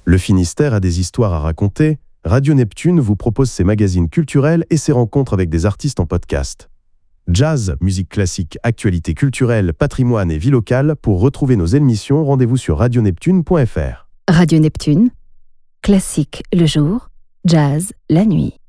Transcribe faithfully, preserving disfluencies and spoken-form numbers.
Le Finistère a des histoires à raconter. Radio Neptune vous propose ses magazines culturels et ses rencontres avec des artistes en podcast. Jazz, musique classique, actualité culturelle, patrimoine et vie locale. Pour retrouver nos émissions, rendez-vous sur radio neptune point f r. Radio Neptune, classique le jour, jazz la nuit.